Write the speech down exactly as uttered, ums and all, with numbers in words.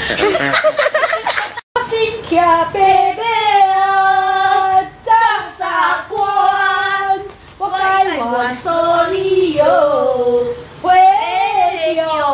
心骑白马啊，扎三关，我该我说你哟。